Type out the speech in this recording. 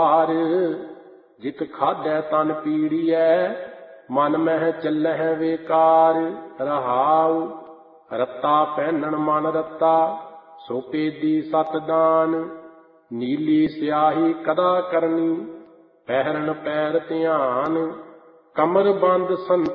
ਜਿਤ ਖਾਧੈ ਤਨ ਪੀੜੀਐ ਮਨ ਮਹਿ ਚੱਲਹਿ ਵੇਕਾਰ। ਰਹਾਉ ਰੱਤਾ ਪਹਿਨਣ ਮਨ ਰੱਤਾ ਸੋ ਪੇਦੀ ਸਤ ਦਾਨ। ਨੀਲੀ ਸਿਆਹੀ ਕਦਾ ਕਰਨੀ ਪਹਿਰਨ ਪੈਰ ਧਿਆਨ। ਕਮਰ ਬੰਦ